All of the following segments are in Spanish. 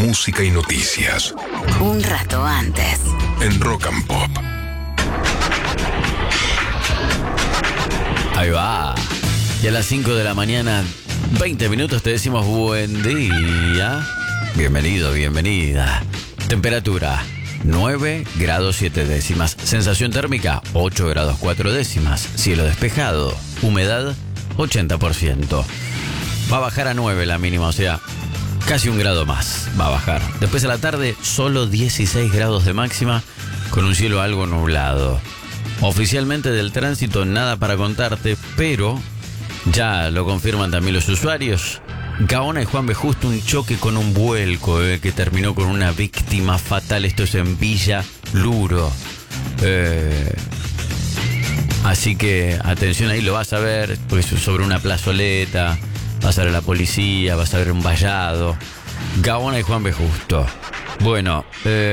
música y noticias. Un rato antes. En Rock and Pop. Ahí va. Y a las 5 de la mañana, 20 minutos, te decimos buen día. Bienvenido, bienvenida. Temperatura 9 grados 7 décimas. Sensación térmica 8 grados 4 décimas. Cielo despejado. Humedad 80%. Va a bajar a 9 la mínima, o sea, casi un grado más va a bajar. Después a la tarde, solo 16 grados de máxima, con un cielo algo nublado. Oficialmente del tránsito nada para contarte, pero ya lo confirman también los usuarios. Gaona y Juan B. Justo, un choque con un vuelco que terminó con una víctima fatal. Esto es en Villa Luro. Así que atención, ahí lo vas a ver, pues sobre una plazoleta, vas a ver a la policía, vas a ver un vallado. Gaona y Juan B. Justo. Bueno,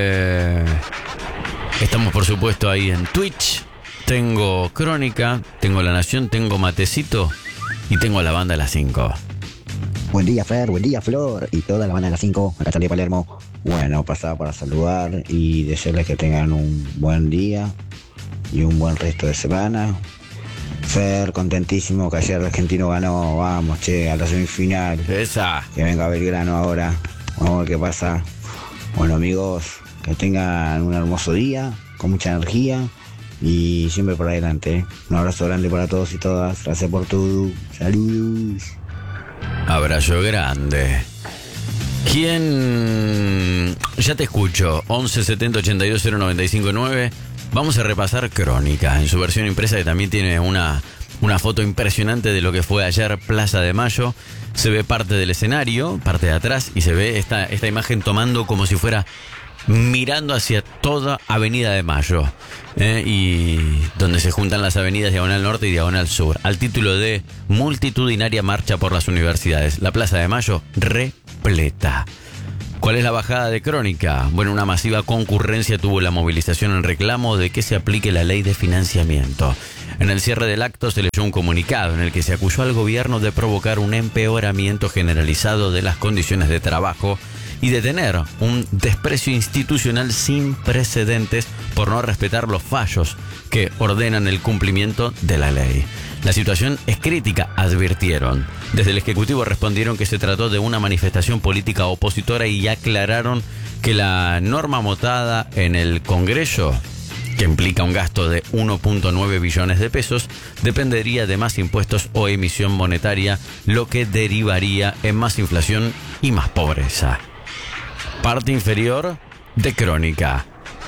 estamos por supuesto ahí en Twitch. Tengo Crónica, tengo La Nación, tengo Matecito y tengo la banda de las 5. Buen día, Fer, buen día, Flor y toda la banda de las 5. Acá está Palermo. Bueno, pasaba para saludar y desearles que tengan un buen día y un buen resto de semana. Fer, contentísimo que ayer el argentino ganó. Vamos, che, a la semifinal. Esa. Que venga Belgrano ahora. Vamos a ver qué pasa. Bueno, amigos, que tengan un hermoso día, con mucha energía y siempre por adelante, ¿eh? Un abrazo grande para todos y todas. Gracias por todo. Saludos. Abrazo grande. ¿Quién? Ya te escucho. 11 70 82 095 9. Vamos a repasar Crónica en su versión impresa, que también tiene una foto impresionante de lo que fue ayer Plaza de Mayo. Se ve parte del escenario, parte de atrás, y se ve esta imagen tomando como si fuera mirando hacia toda Avenida de Mayo, y donde se juntan las avenidas Diagonal Norte y Diagonal Sur, al título de Multitudinaria Marcha por las Universidades. La Plaza de Mayo repleta. ¿Cuál es la bajada de Crónica? Bueno, una masiva concurrencia tuvo la movilización en reclamo de que se aplique la ley de financiamiento. En el cierre del acto se leyó un comunicado en el que se acusó al gobierno de provocar un empeoramiento generalizado de las condiciones de trabajo y de tener un desprecio institucional sin precedentes por no respetar los fallos que ordenan el cumplimiento de la ley. La situación es crítica, advirtieron. Desde el Ejecutivo respondieron que se trató de una manifestación política opositora y aclararon que la norma votada en el Congreso, que implica un gasto de 1.9 billones de pesos, dependería de más impuestos o emisión monetaria, lo que derivaría en más inflación y más pobreza. Parte inferior de Crónica.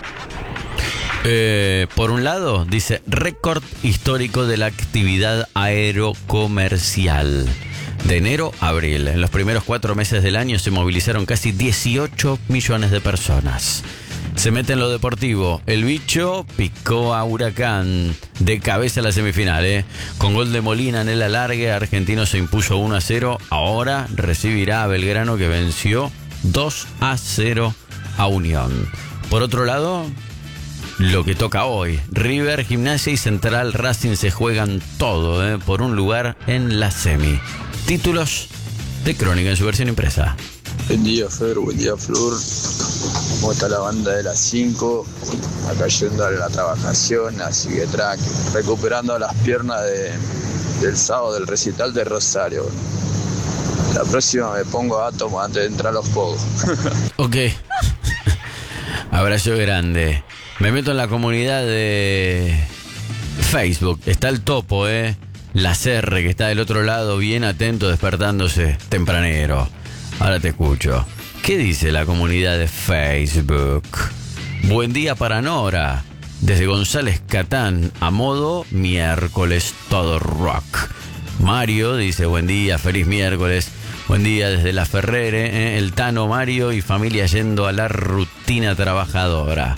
Por un lado, dice récord histórico de la actividad aerocomercial. De enero a abril, en los primeros 4 meses del año se movilizaron casi 18 millones de personas. Se mete en lo deportivo. El bicho picó a Huracán de cabeza a la semifinal, Con gol de Molina en el alargue, Argentino se impuso 1-0. Ahora recibirá a Belgrano, que venció 2-0 a Unión. Por otro lado, lo que toca hoy, River, Gimnasia y Central Racing se juegan todo, por un lugar en la semi. Títulos de Crónica en su versión impresa. Buen día, Fer, buen día, Flor. ¿Cómo está la banda de las 5? Acá yendo a la trabajación, así que tranqui, recuperando las piernas del sábado del recital de Rosario. La próxima me pongo átomo antes de entrar a los pogos. Ok. Abrazo grande. Me meto en la comunidad de Facebook. Está el topo, La CR, que está del otro lado, bien atento, despertándose tempranero. Ahora te escucho. ¿Qué dice la comunidad de Facebook? Buen día para Nora. Desde González Catán, a modo miércoles todo rock. Mario dice buen día, feliz miércoles. Buen día desde La Ferrere, el Tano, Mario y familia yendo a la rutina trabajadora.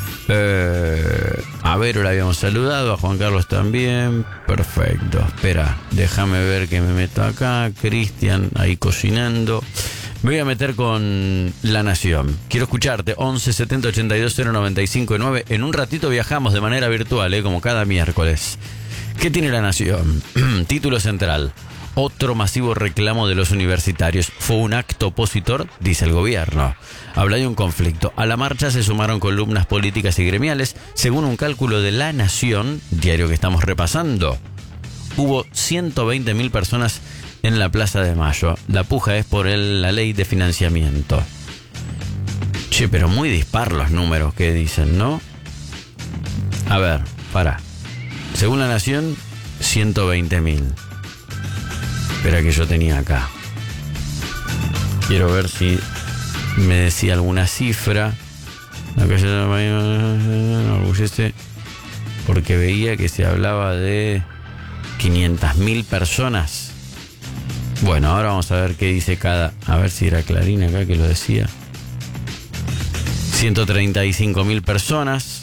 A Vero la habíamos saludado, a Juan Carlos también. Perfecto. Espera, déjame ver que me meto acá. Cristian ahí cocinando. Me voy a meter con La Nación. Quiero escucharte. 11 70 82 095 9. En un ratito viajamos de manera virtual, como cada miércoles. ¿Qué tiene La Nación? Título central. otro masivo reclamo de los universitarios. Fue un acto opositor, dice el gobierno. Habla de un conflicto. A la marcha se sumaron columnas políticas y gremiales. Según un cálculo de La Nación, diario que estamos repasando, hubo 120.000 personas en la Plaza de Mayo. La puja es por la ley de financiamiento. Che, pero muy dispar los números que dicen, ¿no? A ver, pará. Según La Nación, 120.000. Espera que yo tenía acá. Quiero ver si me decía alguna cifra. Acá yo me orgullece porque veía que se hablaba de 500.000 personas. Bueno, ahora vamos a ver qué dice cada... A ver si era Clarín acá que lo decía. 135.000 personas.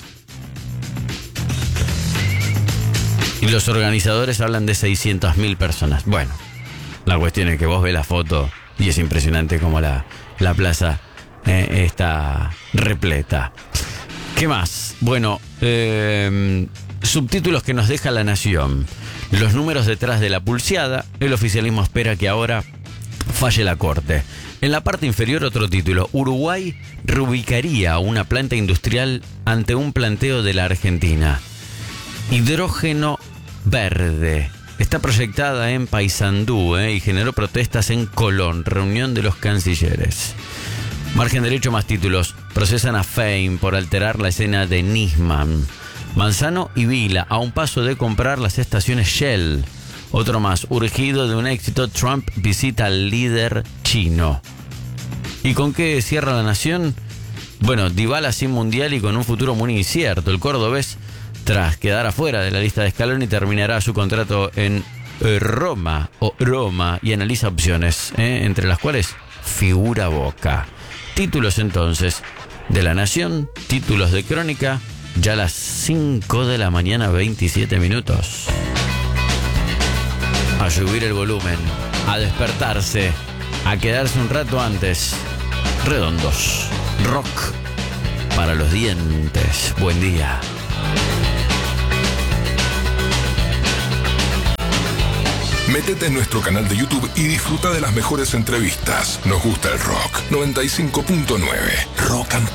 Y los organizadores hablan de 600.000 personas. Bueno, la cuestión es que vos ves la foto y es impresionante como la plaza está repleta. ¿Qué más? Bueno, subtítulos que nos deja La Nación. Los números detrás de la pulseada. El oficialismo espera que ahora falle la Corte. En la parte inferior otro título. Uruguay reubicaría una planta industrial ante un planteo de la Argentina. Hidrógeno verde. Está proyectada en Paysandú y generó protestas en Colón. Reunión de los cancilleres. Margen derecho más títulos. Procesan a Fein por alterar la escena de Nisman. Manzano y Vila a un paso de comprar las estaciones Shell. Otro más. Urgido de un éxito, Trump visita al líder chino. ¿Y con qué cierra La Nación? Bueno, Dybala sin mundial y con un futuro muy incierto. El cordobés, tras quedar afuera de la lista de Scaloni, terminará su contrato en Roma y analiza opciones, entre las cuales figura Boca. Títulos entonces de La Nación, títulos de Crónica, ya a las 5 de la mañana, 27 minutos. A subir el volumen, a despertarse, a quedarse un rato antes. Redondos, rock para los dientes. Buen día. Métete en nuestro canal de YouTube y disfruta de las mejores entrevistas. Nos gusta el rock. 95.9 Rock and Pop.